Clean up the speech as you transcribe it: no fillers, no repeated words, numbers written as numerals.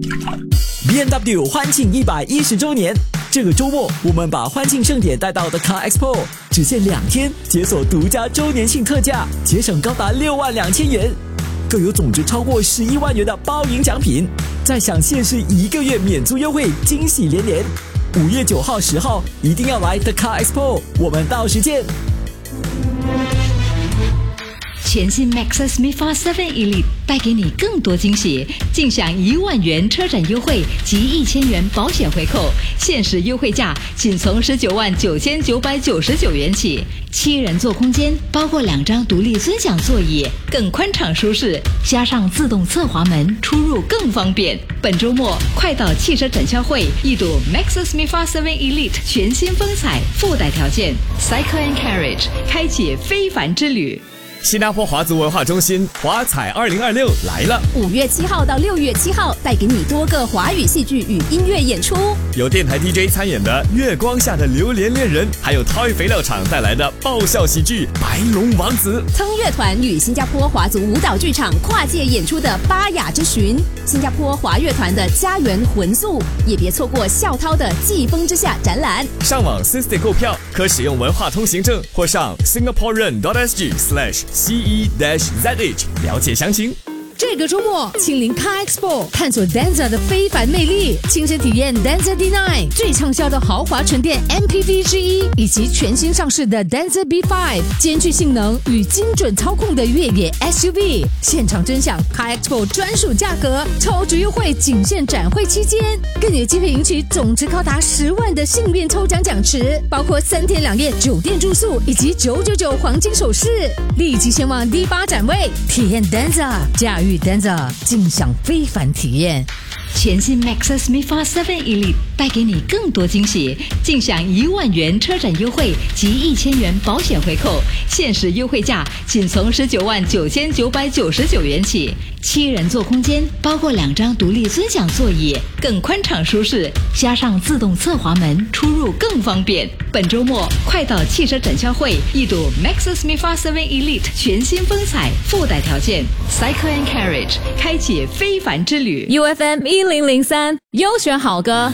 BMW 欢庆110周年，这个周末我们把欢庆盛典带到 The Car Expo， 只限2天，解锁独家周年庆特价，节省高达62000元，更有总值超过11万元的包赢奖品，再享限时1个月免租优惠，惊喜连连。5月9号、10号一定要来 The Car Expo， 我们到时见。 全新 Maxus MIFA 7 Elite 带给你更多惊喜，尽享1万元车展优惠及1000元保险回扣，限时优惠价仅从199999元起。7人座空间，包括2张独立尊享座椅，更宽敞舒适，加上自动侧滑门，出入更方便。本周末快到汽车展销会一睹 Maxus MIFA 7 Elite 全新风采，附带条件 Cycle and Carriage 开启非凡之旅。 新加坡华族文化中心华彩2026来了 ，5月7号到6月7号，带给你多个华语戏剧与音乐演出， 有电台 DJ 参演的《月光下的榴莲恋人》，还有Toy肥料厂带来的爆笑喜剧《白龙王子》。 腾乐团与新加坡华族舞蹈剧场跨界演出的《巴雅之寻》，新加坡华乐团的家园魂宿，也别错过校涛的季风之下展览。 上网 System 购票可使用文化通行证，或上 singaporean.sg/ce-zh 了解详情。 这个周末亲临 Car Expo， 探索 Denza 的非凡魅力，亲身体验 Denza D9 最畅销的豪华纯电 MPV 之一，以及全新上市的 Denza B5 兼具性能与精准操控的越野 SUV。现场真享 Car Expo 专属价格，超值优惠仅限展会期间，更有机会赢取总值高达10万的幸运抽奖奖池，包括3天2夜酒店住宿以及999黄金首饰。立即前往 D8 展位，体验 Denza， 驾驭Denza， 尽享非凡体验。 全新 Maxus MIFA 7 Elite 带给你更多惊喜，尽享1万元车展优惠及1000元保险回扣，限时优惠价仅从199999元起。7人座空间，包括2张独立尊享座椅，更宽敞舒适，加上自动侧滑门，出入更方便。本周末快到汽车展销会一睹 Maxus MIFA 7 Elite 全新风采，附带条件 Cycle and Carriage 开启非凡之旅。 UFM 1003优选好歌。